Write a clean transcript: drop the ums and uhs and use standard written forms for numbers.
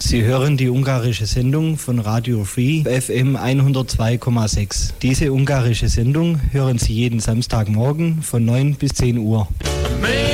Sie hören die ungarische Sendung von Radio Free FM 102,6. Diese ungarische Sendung hören Sie jeden Samstagmorgen von 9 bis 10 Uhr.